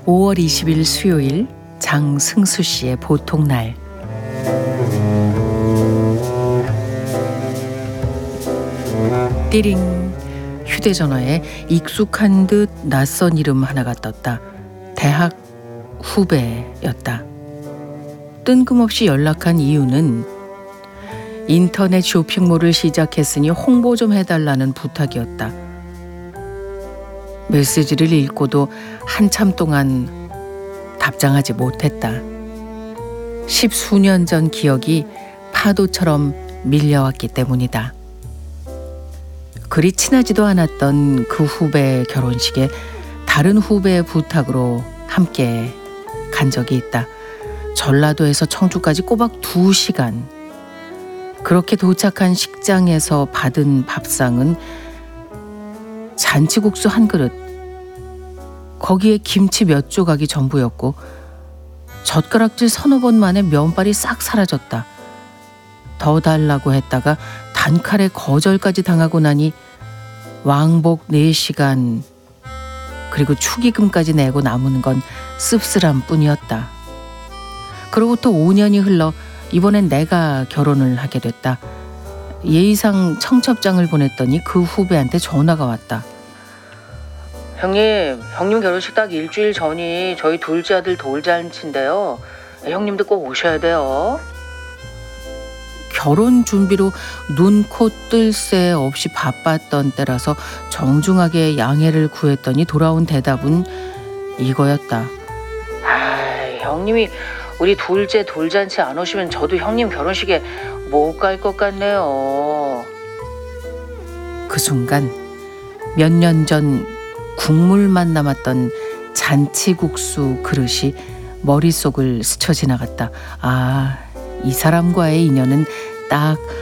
5월 20일 수요일 장승수 씨의 보통날. 띠링. 휴대전화에 익숙한 듯 낯선 이름 하나가 떴다. 대학 후배였다. 뜬금없이 연락한 이유는 인터넷 쇼핑몰을 시작했으니 홍보 좀 해달라는 부탁이었다. 메시지를 읽고도 한참 동안 답장하지 못했다. 10수년 전 기억이 파도처럼 밀려왔기 때문이다. 그리 친하지도 않았던 그 후배 결혼식에 다른 후배의 부탁으로 함께 간 적이 있다. 전라도에서 청주까지 꼬박 2시간. 그렇게 도착한 식장에서 받은 밥상은 잔치국수 한 그릇, 거기에 김치 몇 조각이 전부였고 젓가락질 서너 번 만에 면발이 싹 사라졌다. 더 달라고 했다가 단칼에 거절까지 당하고 나니 왕복 4시간 그리고 축의금까지 내고 남은 건 씁쓸함 뿐이었다. 그로부터 5년이 흘러 이번엔 내가 결혼을 하게 됐다. 예의상 청첩장을 보냈더니 그 후배한테 전화가 왔다. 형님 결혼식 딱 일주일 전이 저희 둘째 아들 돌잔치인데요. 형님도 꼭 오셔야 돼요. 결혼 준비로 눈, 코 뜰 새 없이 바빴던 때라서 정중하게 양해를 구했더니 돌아온 대답은 이거였다. 형님이 우리 둘째 돌잔치 안 오시면 저도 형님 결혼식에 못 갈 것 같네요. 그 순간 몇 년 전 국물만 남았던 잔치국수 그릇이 머릿속을 스쳐 지나갔다. 이 사람과의 인연은 딱